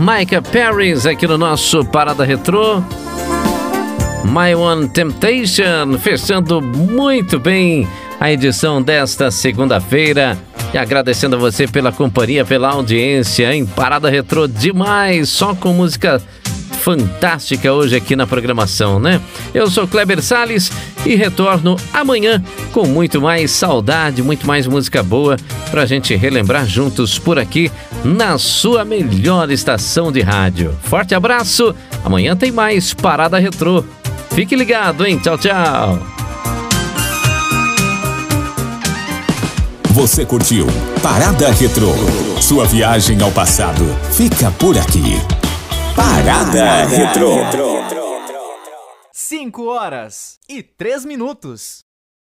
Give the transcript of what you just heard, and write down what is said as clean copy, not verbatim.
Micah Paris aqui no nosso Parada Retrô. My One Temptation, fechando muito bem a edição desta segunda-feira. E agradecendo a você pela companhia, pela audiência em Parada Retrô demais, só com música fantástica hoje aqui na programação, né? Eu sou Kleber Salles e retorno amanhã com muito mais saudade, muito mais música boa pra gente relembrar juntos por aqui na sua melhor estação de rádio. Forte abraço, amanhã tem mais Parada Retrô. Fique ligado, hein? Tchau, tchau! Você curtiu Parada Retrô. Sua viagem ao passado fica por aqui. Parada Retrô. 5 horas e 3 minutos.